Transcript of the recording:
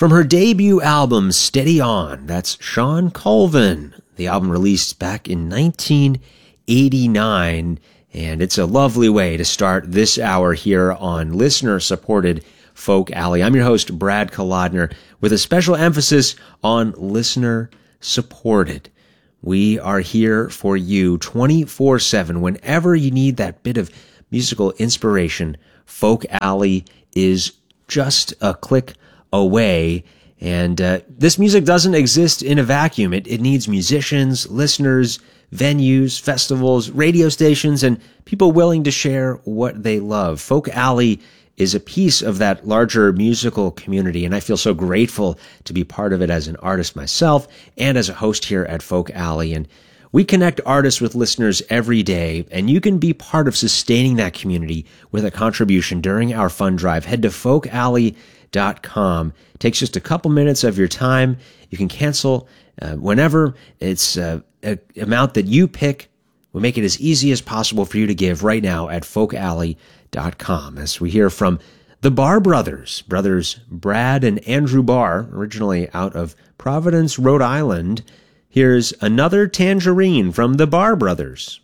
From her debut album, Steady On, that's Shawn Colvin. The album released back in 1989, and it's a lovely way to start this hour here on listener-supported Folk Alley. I'm your host, Brad Kolodner, with a special emphasis on listener-supported. We are here for you 24/7. Whenever you need that bit of musical inspiration, Folk Alley is just a click away. And this music doesn't exist in a vacuum. It needs musicians, listeners, venues, festivals, radio stations, and people willing to share what they love. Folk Alley is a piece of that larger musical community, and I feel so grateful to be part of it as an artist myself and as a host here at Folk Alley. And we connect artists with listeners every day, and you can be part of sustaining that community with a contribution during our fund drive. Head to folkalley.com. It takes just a couple minutes of your time. You can cancel whenever. It's an amount that you pick. We make it as easy as possible for you to give right now at folkalley.com. As we hear from the Barr brothers Brad and Andrew Barr, originally out of Providence, Rhode Island. Here's Another Tangerine from the Barr brothers.